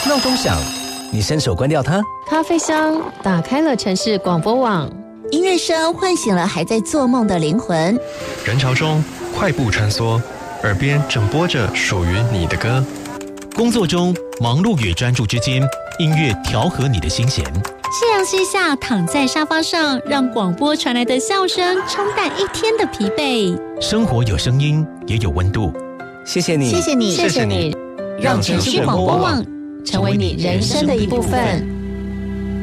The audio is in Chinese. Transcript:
闹钟响，你伸手关掉它。 咖啡香打开了城市广播网， 音乐声唤醒了还在做梦的灵魂。 人潮中快步穿梭，耳边正播着属于你的歌。 工作中忙碌与专注之间，音乐调和你的心弦。 夕阳西下，躺在沙发上，让广播传来的笑声冲淡一天的疲惫。 生活有声音，也有温度。 谢谢你， 谢谢你， 谢谢你，让城市广播网成为你人生的一部分。